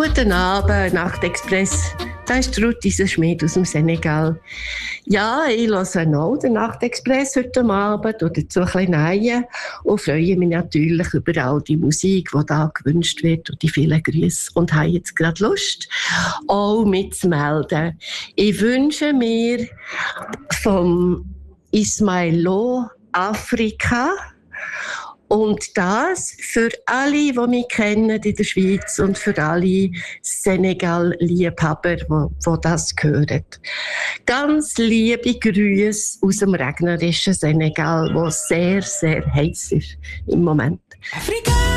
Guten Abend, Nachtexpress. Das ist Ruti Schmid aus dem Senegal. Ja, ich höre auch den Nachtexpress heute Abend oder dazu ein bisschen rein und freue mich natürlich über all die Musik, die da gewünscht wird und die vielen Grüße. Und habe jetzt gerade Lust, auch mitzumelden. Ich wünsche mir vom Ismail Lo Afrika. Und das für alle, die mich kennen in der Schweiz und für alle Senegal-Liebhaber, die das hören. Ganz liebe Grüße aus dem regnerischen Senegal, wo sehr, sehr heiß ist im Moment. Afrika!